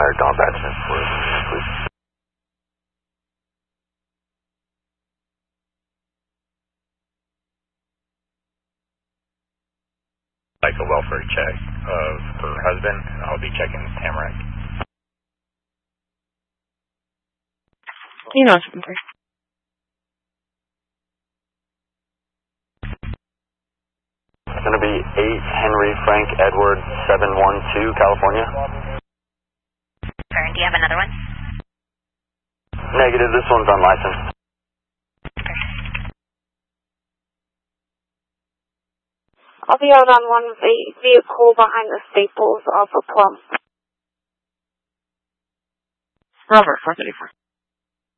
hired Don Batson for please. Like a welfare check of her husband. I'll be checking Tamarack. You know something. It's going to be 8 Henry Frank Edward 712, California. Vern, do you have another one? Negative, this one's unlicensed. I'll be out on one of the vehicle behind the Staples off of Plum. Robert, 434.